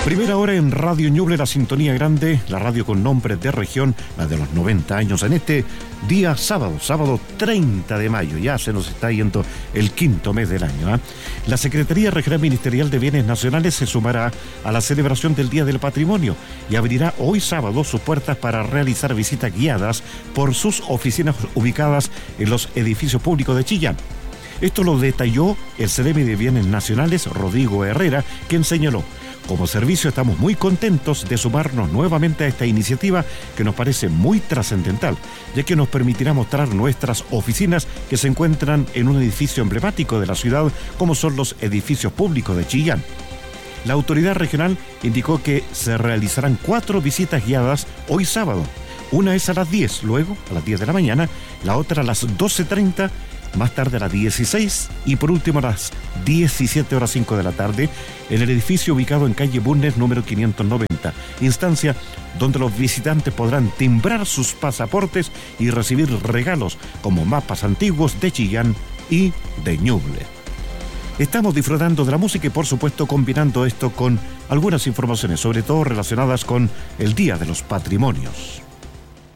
Primera hora en Radio Ñuble, la sintonía grande, la radio con nombre de región, la de los 90 años en este día sábado 30 de mayo. Ya se nos está yendo el quinto mes del año, ¿eh? La Secretaría Regional Ministerial de Bienes Nacionales se sumará a la celebración del Día del Patrimonio y abrirá hoy sábado sus puertas para realizar visitas guiadas por sus oficinas ubicadas en los edificios públicos de Chillán. Esto lo detalló el Ceremi de Bienes Nacionales, Rodrigo Herrera, quien señaló: como servicio estamos muy contentos de sumarnos nuevamente a esta iniciativa que nos parece muy trascendental, ya que nos permitirá mostrar nuestras oficinas que se encuentran en un edificio emblemático de la ciudad, como son los edificios públicos de Chillán. La autoridad regional indicó que se realizarán 4 visitas guiadas hoy sábado. Una es a las 10, luego a las 10 de la mañana, la otra a las 12:30, más tarde a las 16 y por último a las 17:05 de la tarde en el edificio ubicado en calle Bulnes número 590, instancia donde los visitantes podrán timbrar sus pasaportes y recibir regalos como mapas antiguos de Chillán y de Ñuble. Estamos disfrutando de la música y por supuesto combinando esto con algunas informaciones, sobre todo relacionadas con el Día de los Patrimonios.